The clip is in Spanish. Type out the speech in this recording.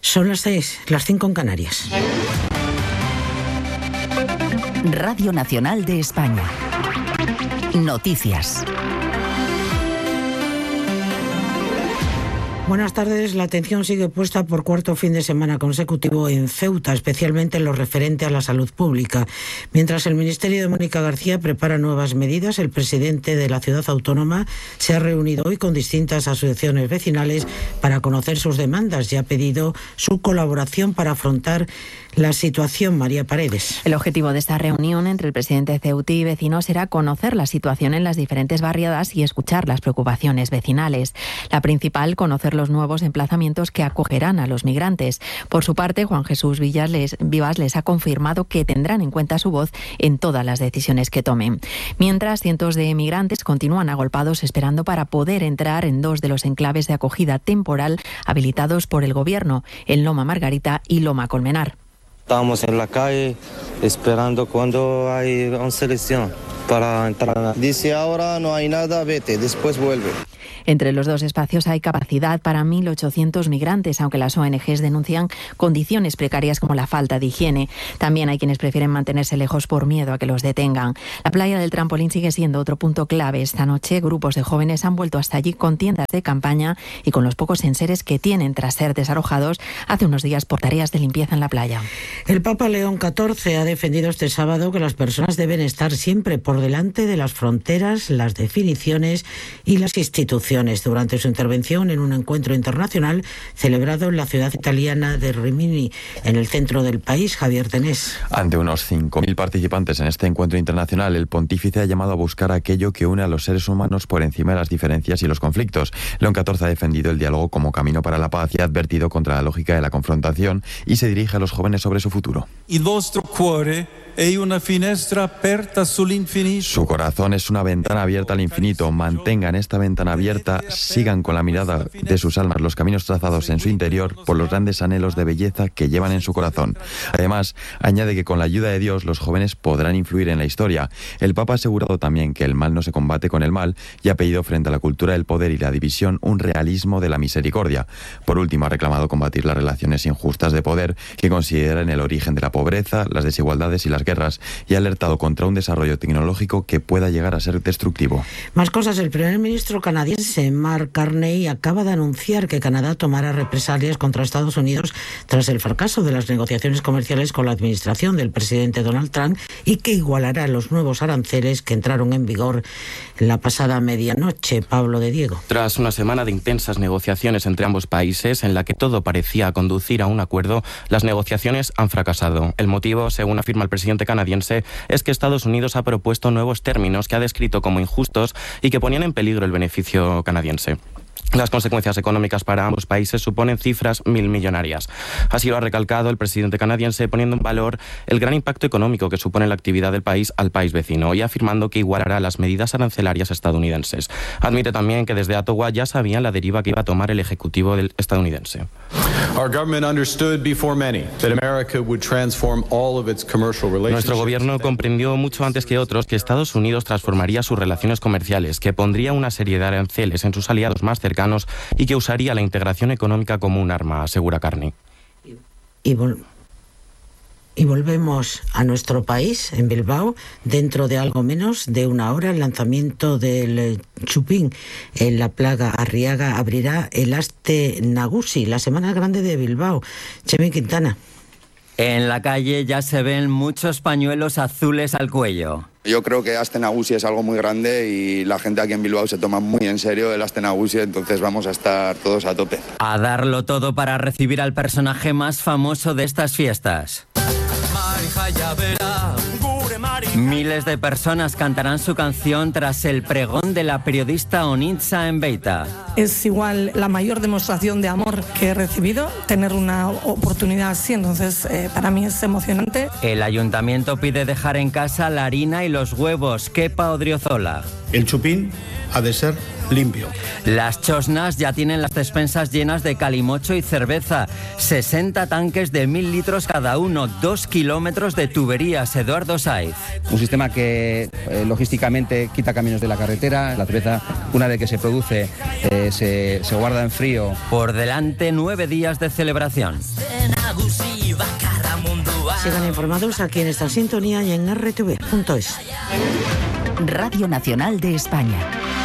Son las 6, las 5 en Canarias. Radio Nacional de España. Noticias. Buenas tardes. La atención sigue puesta por cuarto fin de semana consecutivo en Ceuta, especialmente en lo referente a la salud pública. Mientras el Ministerio de Mónica García prepara nuevas medidas, el presidente de la ciudad autónoma se ha reunido hoy con distintas asociaciones vecinales para conocer sus demandas y ha pedido su colaboración para afrontar la situación. María Paredes. El objetivo de esta reunión entre el presidente ceutí y vecinos será conocer la situación en las diferentes barriadas y escuchar las preocupaciones vecinales. La principal, conocer los nuevos emplazamientos que acogerán a los migrantes. Por su parte, Juan Jesús Vivas les ha confirmado que tendrán en cuenta su voz en todas las decisiones que tomen. Mientras, cientos de migrantes continúan agolpados esperando para poder entrar en dos de los enclaves de acogida temporal habilitados por el Gobierno, en Loma Margarita y Loma Colmenar. Estamos en la calle esperando cuando hay una selección para entrar. Dice ahora no hay nada, vete, después vuelve. Entre los dos espacios hay capacidad para 1.800 migrantes, aunque las ONGs denuncian condiciones precarias como la falta de higiene. También hay quienes prefieren mantenerse lejos por miedo a que los detengan. La playa del Trampolín sigue siendo otro punto clave. Esta noche grupos de jóvenes han vuelto hasta allí con tiendas de campaña y con los pocos enseres que tienen tras ser desalojados hace unos días por tareas de limpieza en la playa. El Papa León XIV ha defendido este sábado que las personas deben estar siempre por delante de las fronteras, las definiciones y las instituciones. Durante su intervención en un encuentro internacional celebrado en la ciudad italiana de Rimini, en el centro del país, Javier Tenés. Ante unos 5.000 participantes en este encuentro internacional, el pontífice ha llamado a buscar aquello que une a los seres humanos por encima de las diferencias y los conflictos. León XIV ha defendido el diálogo como camino para la paz y ha advertido contra la lógica de la confrontación y se dirige a los jóvenes sobre su futuro. Il vostro cuore è una finestra aperta sull'infinito. Su corazón es una ventana abierta al infinito. Mantengan esta ventana abierta, sigan con la mirada de sus almas los caminos trazados en su interior por los grandes anhelos de belleza que llevan en su corazón. Además, añade que con la ayuda de Dios los jóvenes podrán influir en la historia. El Papa ha asegurado también que el mal no se combate con el mal y ha pedido frente a la cultura del poder y la división un realismo de la misericordia. Por último, ha reclamado combatir las relaciones injustas de poder que consideran el origen de la pobreza, las desigualdades y las guerras, y ha alertado contra un desarrollo tecnológico que pueda llegar a ser destructivo. Más cosas. El primer ministro canadiense Mark Carney acaba de anunciar que Canadá tomará represalias contra Estados Unidos tras el fracaso de las negociaciones comerciales con la administración del presidente Donald Trump y que igualará los nuevos aranceles que entraron en vigor la pasada medianoche. Pablo de Diego. Tras una semana de intensas negociaciones entre ambos países en la que todo parecía conducir a un acuerdo, las negociaciones han fracasado. El motivo, según afirma el presidente canadiense, es que Estados Unidos ha propuesto nuevos términos que ha descrito como injustos y que ponían en peligro el beneficio canadiense. Las consecuencias económicas para ambos países suponen cifras millonarias. Así lo ha recalcado el presidente canadiense, poniendo en valor el gran impacto económico que supone la actividad del país al país vecino y afirmando que igualará las medidas arancelarias estadounidenses. Admite también que desde Ottawa ya sabían la deriva que iba a tomar el ejecutivo estadounidense. Nuestro gobierno comprendió mucho antes que otros que Estados Unidos transformaría sus relaciones comerciales, que pondría una serie de aranceles en sus aliados más cercanos y que usaría la integración económica como un arma, asegura Carney. Y volvemos a nuestro país, en Bilbao. Dentro de algo menos de una hora, el lanzamiento del Chupín en la Plaga Arriaga abrirá el Aste Nagusi, la Semana Grande de Bilbao. Chemi Quintana. En la calle ya se ven muchos pañuelos azules al cuello. Yo creo que Aste Nagusi es algo muy grande y la gente aquí en Bilbao se toma muy en serio el Aste Nagusi, entonces vamos a estar todos a tope. A darlo todo para recibir al personaje más famoso de estas fiestas. Miles de personas cantarán su canción tras el pregón de la periodista Onitza en Beita. Es igual la mayor demostración de amor que he recibido, tener una oportunidad así, entonces para mí es emocionante. El ayuntamiento pide dejar en casa la harina y los huevos. Kepa Odriozola. El chupín ha de ser limpio. Las chosnas ya tienen las despensas llenas de calimocho y cerveza. 60 tanques de 1.000 litros cada uno, 2 kilómetros de tuberías. Eduardo Saiz. Un sistema que logísticamente quita caminos de la carretera. La cerveza, una vez que se produce, se guarda en frío. Por delante 9 días de celebración. Sigan informados aquí en esta sintonía y en rtv.es. Radio Nacional de España.